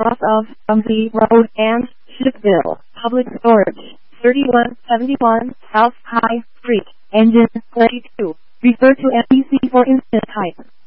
cross of Rumsey Road and Shipville. Public storage, 3171 South High Street, Engine 22. Refer to NBC for instant type.